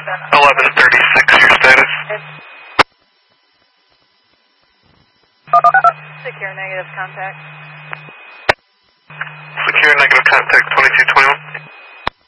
1136, your status? Secure negative contact. Secure negative contact 2221.